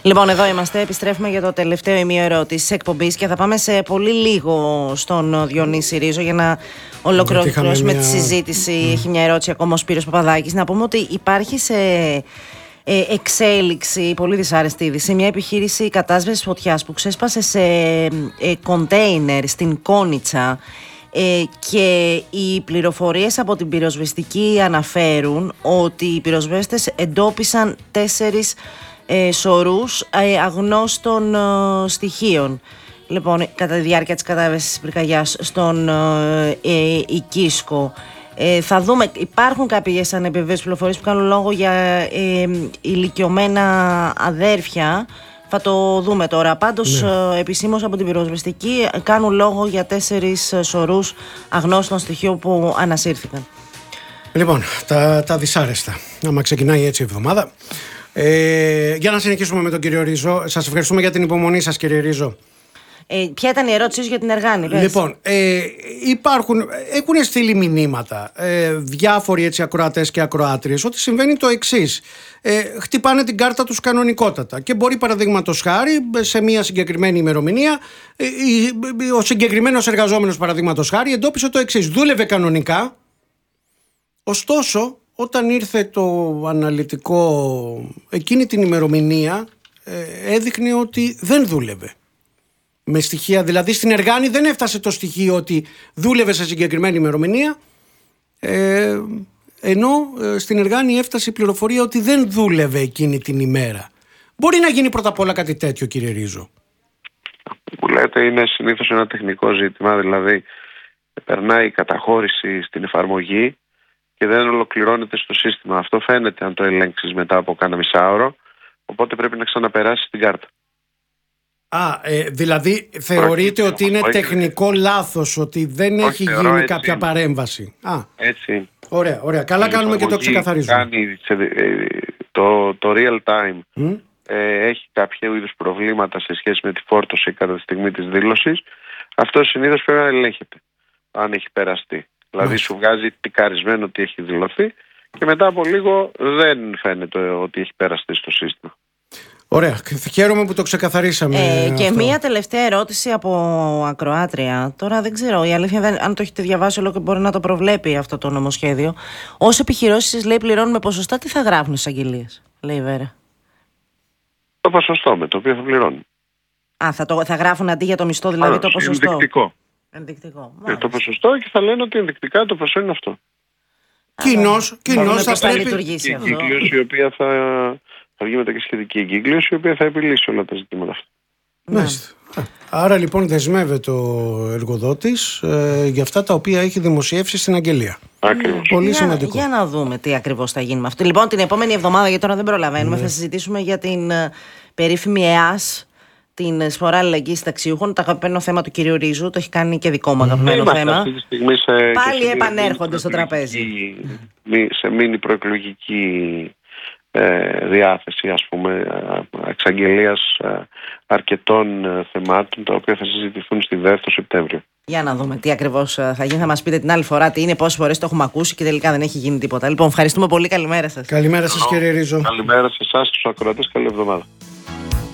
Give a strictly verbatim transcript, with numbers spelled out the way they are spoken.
Λοιπόν, εδώ είμαστε. Επιστρέφουμε για το τελευταίο ημίωρο της εκπομπής και θα πάμε σε πολύ λίγο στον Διονύση Ρίζο για να ολοκληρώσουμε μια... τη συζήτηση. Mm. Έχει μια ερώτηση ακόμα ο Σπύρος Παπαδάκης. Να πούμε ότι υπάρχει σε ε, εξέλιξη, πολύ δυσάρεστη είδηση, μια επιχείρηση κατάσβεσης φωτιάς που ξέσπασε σε ε, κοντέινερ στην Κόνιτσα. Ε, και οι πληροφορίες από την πυροσβεστική αναφέρουν ότι οι πυροσβέστες εντόπισαν τέσσερις ε, σωρούς ε, αγνώστων ε, στοιχείων. Λοιπόν, κατά τη διάρκεια της κατάβεσης της πυρκαγιάς στον ε, ε, Οικίσκο. Ε, θα δούμε, υπάρχουν κάποιες ανεπιβεβαίωτες πληροφορίες που κάνουν λόγο για ε, ηλικιωμένα αδέρφια. Θα το δούμε τώρα. Πάντως, ναι. επισήμως από την πυροσβεστική κάνουν λόγο για τέσσερις σωρούς αγνώστων στοιχείων που ανασύρθηκαν. Λοιπόν, τα, τα δυσάρεστα. Άμα ξεκινάει έτσι η εβδομάδα. Ε, για να συνεχίσουμε με τον κύριο Ρίζο. Σας ευχαριστούμε για την υπομονή σας, κύριε Ρίζο. Ε, ποια ήταν η ερώτηση για την Εργάνη? Πες. Λοιπόν, ε, υπάρχουν, έχουν στείλει μηνύματα ε, διάφοροι έτσι ακροατές και ακροάτριες ότι συμβαίνει το εξής. Ε, χτυπάνε την κάρτα τους κανονικότατα και μπορεί παραδείγματος χάρη σε μια συγκεκριμένη ημερομηνία ε, ε, ο συγκεκριμένος εργαζόμενος παραδείγματος χάρη εντόπισε το εξής. Δούλευε κανονικά, ωστόσο όταν ήρθε το αναλυτικό εκείνη την ημερομηνία ε, έδειχνε ότι δεν δούλευε. Με στοιχεία, δηλαδή στην Εργάνη δεν έφτασε το στοιχείο ότι δούλευε σε συγκεκριμένη ημερομηνία, ε, ενώ ε, στην Εργάνη έφτασε η πληροφορία ότι δεν δούλευε εκείνη την ημέρα. Μπορεί να γίνει πρώτα απ' όλα κάτι τέτοιο, κύριε Ρίζο? Που λέτε είναι συνήθως ένα τεχνικό ζήτημα, δηλαδή περνάει η καταχώρηση στην εφαρμογή και δεν ολοκληρώνεται στο σύστημα. Αυτό φαίνεται αν το ελέγξεις μετά από κάνα μισάωρο, οπότε πρέπει να ξαναπεράσει την κάρτα. Α, ε, δηλαδή θεωρείτε ότι είναι τεχνικό λάθος, ότι δεν έχει γίνει κάποια παρέμβαση? Α, έτσι. Ωραία, ωραία. Καλά κάνουμε και το ξεκαθαρίζουμε. Κάνει το, το real time mm? ε, έχει κάποιο είδους προβλήματα σε σχέση με τη φόρτωση κατά τη στιγμή της δήλωσης. Αυτό συνήθως πρέπει να ελέγχεται αν έχει περαστεί. Δηλαδή σου βγάζει τικαρισμένο ότι έχει δηλωθεί και μετά από λίγο δεν φαίνεται ότι έχει περαστεί στο σύστημα. Ωραία, χαίρομαι που το ξεκαθαρίσαμε. Ε, και αυτό. Μία τελευταία ερώτηση από ακροάτρια. Τώρα δεν ξέρω, η αλήθεια δεν, αν το έχετε διαβάσει όλο και μπορεί να το προβλέπει αυτό το νομοσχέδιο. Ως επιχειρήσεις, λέει, πληρώνουμε ποσοστά, τι θα γράφουν στις αγγελίες, λέει η Βέρα? Το ποσοστό με το οποίο θα πληρώνουν. Α, θα, το, θα γράφουν αντί για το μισθό, δηλαδή. Άρα, το ποσοστό. Ενδεικτικό. Ενδεικτικό. Ε, το ποσοστό και θα λένε ότι ενδεικτικά το ποσό είναι αυτό. Κοινώς, κοινώς θα πρέπει. Η εγκύκλωση η οποία θα. Θα βγει μετά και σχετική εγκύκλωση, η οποία θα επιλύσει όλα τα ζητήματα αυτά. Μάλιστα. Άρα λοιπόν δεσμεύεται ο εργοδότης ε, για αυτά τα οποία έχει δημοσιεύσει στην αγγελία. Ακριβώς. Πολύ για, σημαντικό. Για να δούμε τι ακριβώς θα γίνει με αυτό. Λοιπόν, την επόμενη εβδομάδα, γιατί τώρα δεν προλαβαίνουμε, ναι. θα συζητήσουμε για την uh, περίφημη ΕΑΣ, την Σφορά Αλληλεγγύης Συνταξιούχων, το αγαπημένο θέμα του κυρίου Ρίζου. Το έχει κάνει και δικό μου αγαπημένο mm. θέμα. Σε, Πάλι επανέρχονται στο τραπέζι. Σε μήνυ προεκλογική Ε, διάθεση, ας πούμε, εξαγγελίας αρκετών θεμάτων, τα οποία θα συζητηθούν στη ΔΕΘ το Σεπτέμβριο. Για να δούμε τι ακριβώς θα γίνει. Θα μας πείτε την άλλη φορά τι είναι, πόσες φορές το έχουμε ακούσει και τελικά δεν έχει γίνει τίποτα. Λοιπόν, ευχαριστούμε πολύ. Καλημέρα σας. Καλημέρα σας, κύριε Ρίζο. Καλημέρα σε εσάς, τους ακροατές. Καλή εβδομάδα.